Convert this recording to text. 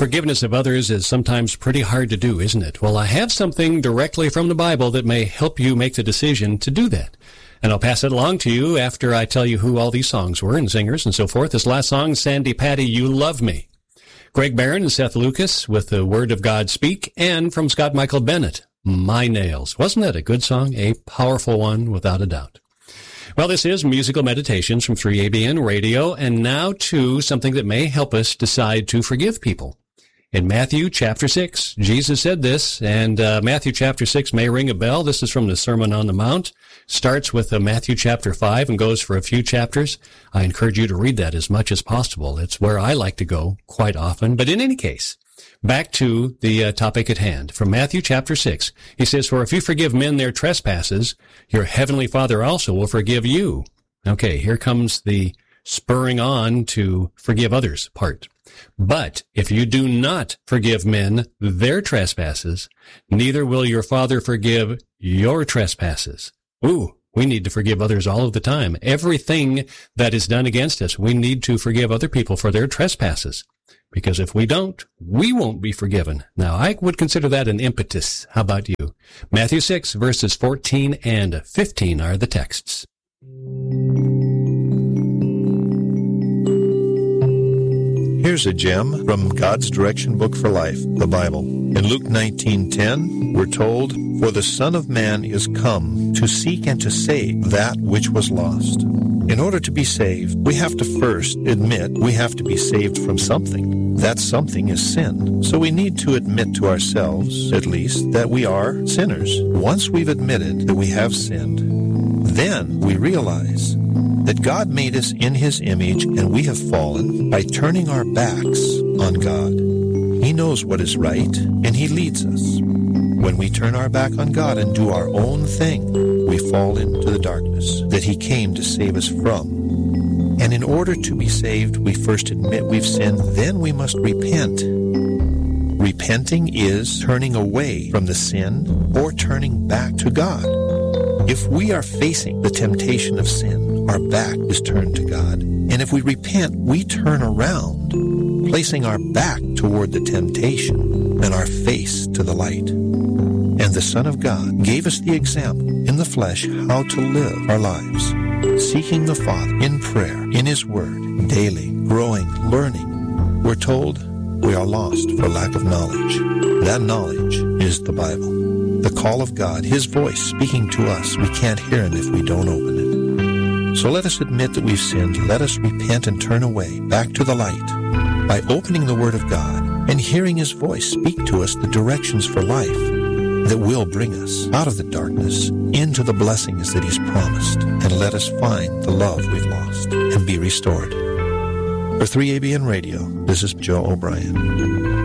Forgiveness of others is sometimes pretty hard to do, isn't it? Well, I have something directly from the Bible that may help you make the decision to do that. And I'll pass it along to you after I tell you who all these songs were and singers and so forth. This last song, Sandy Patty, You Love Me. Greg Barron and Seth Lucas with the Word of God Speak, and from Scott Michael Bennett, My Nails. Wasn't that a good song? A powerful one, without a doubt. Well, this is Musical Meditations from 3ABN Radio, and now to something that may help us decide to forgive people. In Matthew chapter 6, Jesus said this, and Matthew chapter 6 may ring a bell. This is from the Sermon on the Mount. Starts with Matthew chapter 5 and goes for a few chapters. I encourage you to read that as much as possible. It's where I like to go quite often. But in any case, back to the topic at hand. From Matthew chapter 6, he says, "For if you forgive men their trespasses, your heavenly Father also will forgive you." Okay, here comes the spurring on to forgive others part. "But if you do not forgive men their trespasses, neither will your Father forgive your trespasses." Ooh, we need to forgive others all of the time. Everything that is done against us, we need to forgive other people for their trespasses. Because if we don't, we won't be forgiven. Now, I would consider that an impetus. How about you? Matthew 6, verses 14 and 15 are the texts. Here's a gem from God's Direction Book for Life, the Bible. In Luke 19:10, we're told, "For the Son of Man is come to seek and to save that which was lost." In order to be saved, we have to first admit we have to be saved from something. That something is sin. So we need to admit to ourselves, at least, that we are sinners. Once we've admitted that we have sinned, then we realize that God made us in His image and we have fallen by turning our backs on God. He knows what is right and He leads us. When we turn our back on God and do our own thing, we fall into the darkness that He came to save us from. And in order to be saved, we first admit we've sinned, then we must repent. Repenting is turning away from the sin or turning back to God. If we are facing the temptation of sin, our back is turned to God. And if we repent, we turn around, placing our back toward the temptation and our face to the light. And the Son of God gave us the example in the flesh how to live our lives, seeking the Father in prayer, in His Word, daily, growing, learning. We're told we are lost for lack of knowledge. That knowledge is the Bible. The call of God, His voice speaking to us. We can't hear Him if we don't open it. So let us admit that we've sinned. Let us repent and turn away, back to the light, by opening the Word of God and hearing His voice speak to us the directions for life that will bring us out of the darkness into the blessings that He's promised, and let us find the love we've lost and be restored. For 3ABN Radio, this is Joe O'Brien.